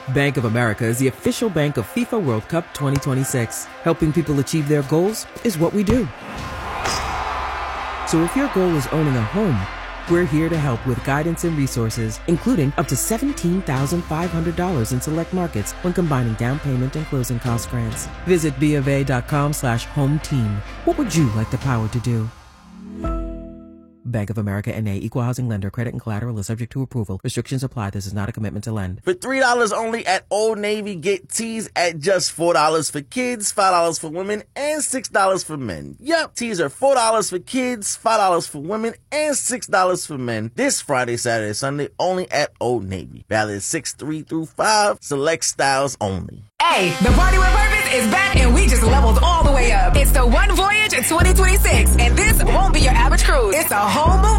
Bank of America is the official bank of FIFA World Cup 2026. Helping people achieve their goals is what we do. So if your goal is owning a home, we're here to help with guidance and resources, including up to $17,500 in select markets when combining down payment and closing cost grants. Visit BofA.com/home team. What would you like the power to do? Bank of America N.A. Equal Housing Lender. Credit and collateral is subject to approval. Restrictions apply. This is not a commitment to lend. For $3 only at Old Navy, get tees at just $4 for kids, $5 for women, and $6 for men. Yep, tees are $4 for kids, $5 for women, and $6 for men. This Friday, Saturday, Sunday, only at Old Navy. Valid 6/3 through 5. Select styles only. Hey, the Party with Purpose is back and we just leveled all the way up. It's the One Voyage 2026, and this won't be your average cruise. It's a whole movie.